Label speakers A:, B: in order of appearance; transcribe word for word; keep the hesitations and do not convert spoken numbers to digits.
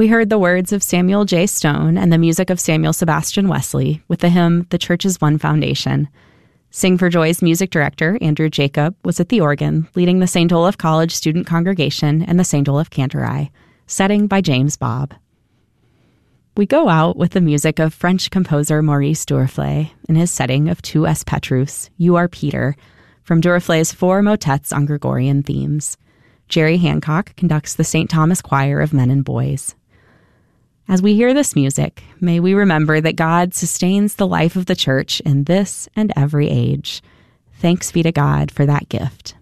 A: We heard the words of Samuel J. Stone and the music of Samuel Sebastian Wesley with the hymn, The Church is One Foundation. Sing for Joy's music director, Andrew Jacob, was at the organ, leading the Saint Olaf College student congregation and the Saint Olaf Cantori, setting by James Bobb. We go out with the music of French composer Maurice Duruflé in his setting of Tu es Petrus, You Are Peter, from Duruflé's four motets on Gregorian themes. Jerry Hancock conducts the Saint Thomas Choir of Men and Boys. As we hear this music, may we remember that God sustains the life of the church in this and every age. Thanks be to God for that gift.